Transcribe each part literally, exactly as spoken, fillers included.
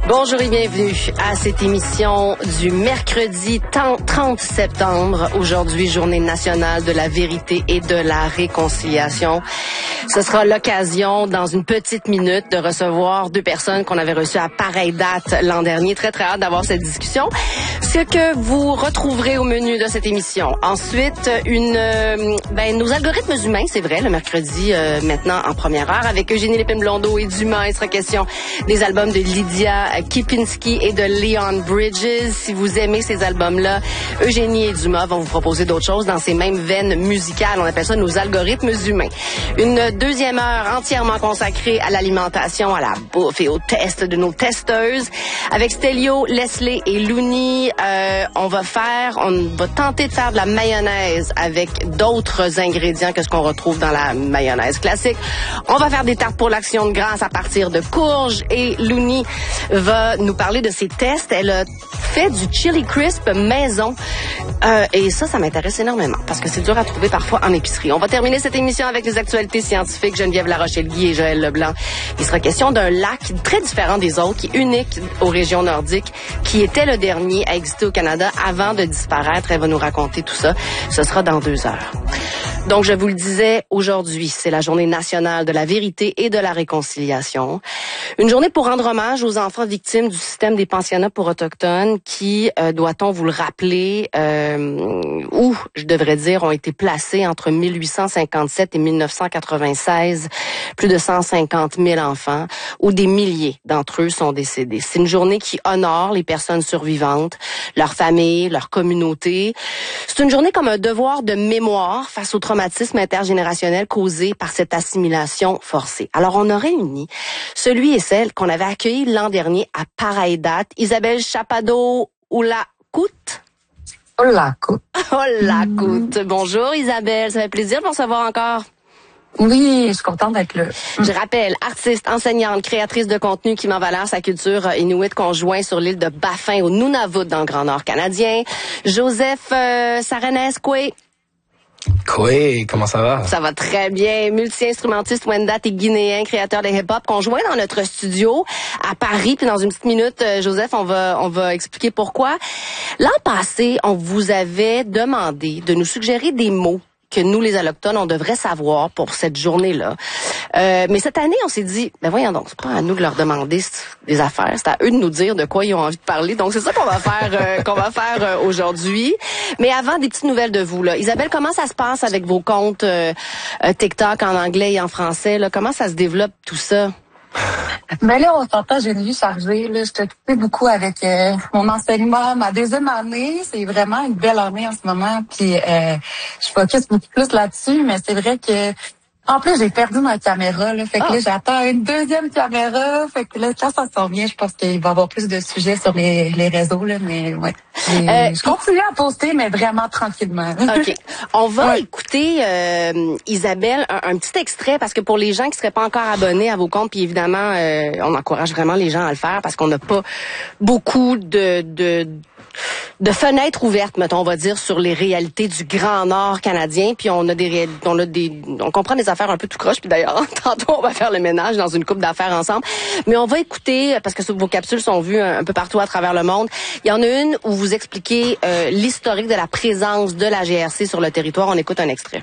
Bonjour et bienvenue à cette émission du mercredi trente septembre. Aujourd'hui, journée nationale de la vérité et de la réconciliation. Ce sera l'occasion, dans une petite minute, de recevoir deux personnes qu'on avait reçues à pareille date l'an dernier. Très, très hâte d'avoir cette discussion. Ce que vous retrouverez au menu de cette émission. Ensuite, une, euh, ben, nos algorithmes humains, c'est vrai, le mercredi, euh, maintenant en première heure, avec Eugénie Lépine-Blondeau et Dumas. Il sera question des albums de Lydia Kipinski et de Leon Bridges. Si vous aimez ces albums-là, Eugénie et Dumas vont vous proposer d'autres choses dans ces mêmes veines musicales. On appelle ça nos algorithmes humains. Une deuxième heure entièrement consacrée à l'alimentation, à la bouffe et aux tests de nos testeuses. Avec Stelio, Leslie et Looney, euh, on va faire, on va tenter de faire de la mayonnaise avec d'autres ingrédients que ce qu'on retrouve dans la mayonnaise classique. On va faire des tartes pour l'action de grâce à partir de courges et Looney va nous parler de ses tests. Elle a fait du chili crisp maison. Euh, et ça, ça m'intéresse énormément parce que c'est dur à trouver parfois en épicerie. On va terminer cette émission avec les actualités scientifiques. Geneviève Larochelle-Guy et Joël Leblanc. Il sera question d'un lac très différent des autres, qui est unique aux régions nordiques, qui était le dernier à exister au Canada avant de disparaître. Elle va nous raconter tout ça. Ce sera dans deux heures. Donc, je vous le disais, aujourd'hui, c'est la journée nationale de la vérité et de la réconciliation. Une journée pour rendre hommage aux enfants victimes du système des pensionnats pour autochtones qui, euh, doit-on vous le rappeler, euh, où, je devrais dire, ont été placés entre mille huit cent cinquante-sept et mille neuf cent quatre-vingt-seize, plus de cent cinquante mille enfants, où des milliers d'entre eux sont décédés. C'est une journée qui honore les personnes survivantes, leurs familles, leurs communautés. C'est une journée comme un devoir de mémoire face au traumatisme intergénérationnel causé par cette assimilation forcée. Alors, on a réuni celui et celle qu'on avait accueilli l'an dernier à pareille date, Isabelle Chappado-Oulakout. Oulakout. Oulakout. Mm. Bonjour Isabelle, ça fait plaisir de vous recevoir encore. Oui, je suis contente d'être là. Je rappelle, artiste, enseignante, créatrice de contenu qui met en valeur sa culture inuit conjoint sur l'île de Baffin au Nunavut dans le Grand Nord canadien. Joseph euh, Saranesque. Oui, comment ça va? Ça va très bien. Multi-instrumentiste, Wendat et guinéen, créateur de hip-hop, conjoint dans notre studio à Paris. Puis dans une petite minute, Joseph, on va on va expliquer pourquoi. L'an passé, on vous avait demandé de nous suggérer des mots que nous, les Allochtones, on devrait savoir pour cette journée-là. Euh, mais cette année, on s'est dit, ben voyons donc, c'est pas à nous de leur demander des affaires, c'est à eux de nous dire de quoi ils ont envie de parler. Donc, c'est ça qu'on va faire euh, qu'on va faire euh, aujourd'hui. Mais avant, des petites nouvelles de vous, là. Isabelle, comment ça se passe avec vos comptes euh, euh, TikTok en anglais et en français, là? Comment ça se développe, tout ça? Ben là, on s'entend, j'ai une vie chargée. Là, je suis occupée beaucoup avec euh, mon enseignement. Ma deuxième année, c'est vraiment une belle année en ce moment. Puis euh, je focus beaucoup plus là-dessus, mais c'est vrai que en plus, j'ai perdu ma caméra, là. Fait que oh. là, j'attends une deuxième caméra. Fait que là, quand ça s'en vient, je pense qu'il va y avoir plus de sujets sur les, les réseaux, là. Mais ouais. Euh, je continue à poster, mais vraiment tranquillement. OK. On va ouais. écouter, euh, Isabelle, un, un petit extrait, parce que pour les gens qui seraient pas encore abonnés à vos comptes, puis évidemment, euh, on encourage vraiment les gens à le faire, parce qu'on n'a pas beaucoup de... de de fenêtres ouvertes, mettons, on va dire, sur les réalités du Grand Nord canadien, puis on a des on a des on comprend des affaires un peu tout croche, puis d'ailleurs tantôt on va faire le ménage dans une couple d'affaires ensemble, mais on va écouter, parce que vos capsules sont vues un, un peu partout à travers le monde. Il y en a une où vous expliquez euh, l'historique de la présence de la G R C sur le territoire. On écoute un extrait.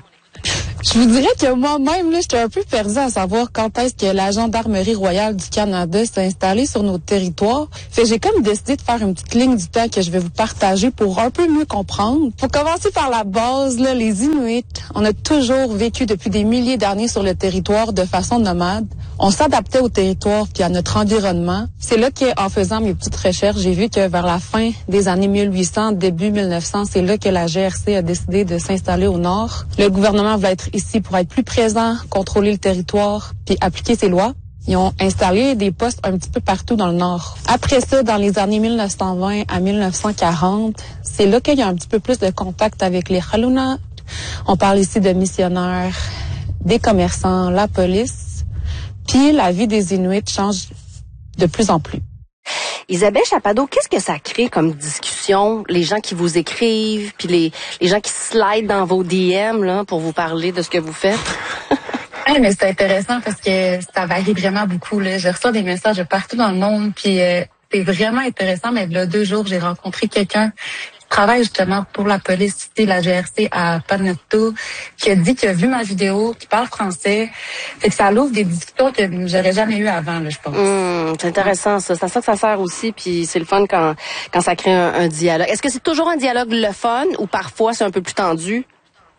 Je vous dirais que moi-même, là, j'étais un peu perdue à savoir quand est-ce que la Gendarmerie royale du Canada s'est installée sur nos territoires. Fait que j'ai comme décidé de faire une petite ligne du temps que je vais vous partager pour un peu mieux comprendre. Pour commencer par la base, là, les Inuits, on a toujours vécu depuis des milliers d'années sur le territoire de façon nomade. On s'adaptait au territoire puis à notre environnement. C'est là qu'en faisant mes petites recherches, j'ai vu que vers la fin des années mille huit cents, début mille neuf cents, c'est là que la G R C a décidé de s'installer au nord. Le gouvernement voulait être ici pour être plus présent, contrôler le territoire puis appliquer ses lois. Ils ont installé des postes un petit peu partout dans le nord. Après ça, dans les années mille neuf cent vingt à mille neuf cent quarante, c'est là qu'il y a un petit peu plus de contact avec les Haluna. On parle ici de missionnaires, des commerçants, la police. Puis la vie des Inuits change de plus en plus. Isabelle Chappado, qu'est-ce que ça crée comme discussion, les gens qui vous écrivent, puis les, les gens qui slident dans vos D M là, pour vous parler de ce que vous faites? Hey, mais c'est intéressant parce que ça varie vraiment beaucoup. Là. Je reçois des messages de partout dans le monde, puis euh, c'est vraiment intéressant, mais il y a deux jours, j'ai rencontré quelqu'un qui travaille justement pour la police cité, la G R C à Panetto, qui a dit qu'il a vu ma vidéo, qui parle français. Fait que ça l'ouvre des discussions que j'aurais jamais eues avant, là, je pense. Mmh, c'est intéressant, ça. C'est ça que ça sert aussi, puis c'est le fun quand, quand ça crée un, un dialogue. Est-ce que c'est toujours un dialogue le fun ou parfois c'est un peu plus tendu?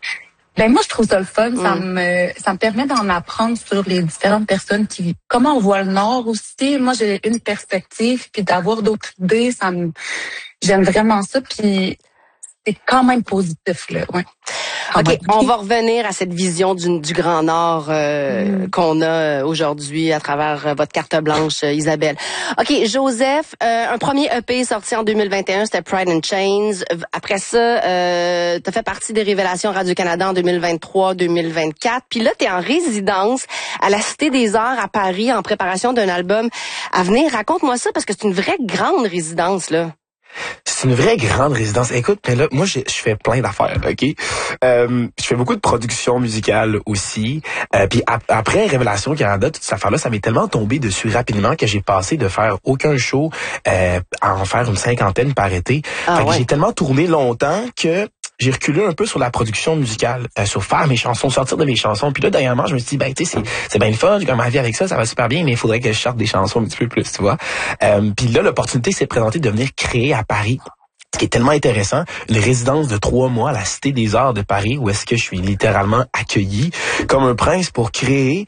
Ben moi je trouve ça le fun, mmh. ça me ça me permet d'en apprendre sur les différentes personnes qui vivent. Comment on voit le Nord aussi. Moi j'ai une perspective, puis d'avoir d'autres idées, ça me j'aime vraiment ça, puis c'est quand même positif là, ouais. OK, on va revenir à cette vision du, du Grand Nord euh, mm. qu'on a aujourd'hui à travers votre carte blanche, Isabelle. OK, Joseph, euh, un premier E P sorti en deux mille vingt et un, c'était Pride and Chains. Après ça, euh, tu as fait partie des Révélations Radio-Canada en deux mille vingt-trois deux mille vingt-quatre. Puis là, tu es en résidence à la Cité des Arts à Paris en préparation d'un album à venir. Raconte-moi ça parce que c'est une vraie grande résidence, là. C'est une vraie grande résidence. Écoute, mais là, moi, je fais plein d'affaires, OK? Euh, je fais beaucoup de production musicale aussi. Euh, puis ap- après Révélation Canada, toute cette affaire-là, ça m'est tellement tombé dessus rapidement que j'ai passé de faire aucun show euh, à en faire une cinquantaine par été. Ah, fait que ouais. j'ai tellement tourné longtemps que j'ai reculé un peu sur la production musicale, euh, sur faire mes chansons, sortir de mes chansons. Puis là, dernièrement, je me suis dit, ben, tu sais, c'est, c'est bien le fun, j'ai comme ma vie avec ça, ça va super bien, mais il faudrait que je sorte des chansons un petit peu plus, tu vois. Euh, puis là, l'opportunité s'est présentée de venir créer à Paris, ce qui est tellement intéressant, une résidence de trois mois à la Cité des Arts de Paris, où est-ce que je suis littéralement accueilli comme un prince pour créer.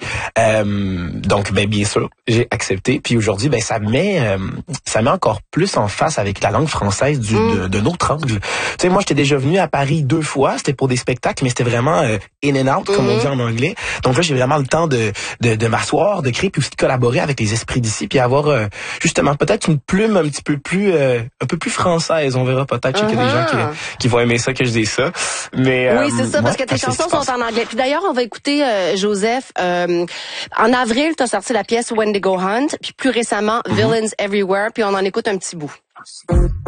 Euh, donc, ben bien sûr, j'ai accepté. Puis aujourd'hui, ben ça met, euh, ça met encore plus en face avec la langue française du, mm. de, d'un autre angle. Tu sais, moi, j'étais déjà venu à Paris deux fois. C'était pour des spectacles, mais c'était vraiment euh, in and out, comme mm-hmm. on dit en anglais. Donc là, j'ai vraiment le temps de, de, de m'asseoir, de créer, puis aussi de collaborer avec les esprits d'ici, puis avoir euh, justement peut-être une plume un petit peu plus, euh, un peu plus française. On verra peut-être uh-huh. qu'il y a des gens qui, qui vont aimer ça, que je dise ça. Mais oui, c'est ça, euh, parce que tes chansons sont en anglais. Puis d'ailleurs, on va écouter euh, Joseph. Euh, en avril, tu as sorti la pièce When They Go Hunt, puis plus récemment, mm-hmm. Villains Everywhere, puis on en écoute un petit bout.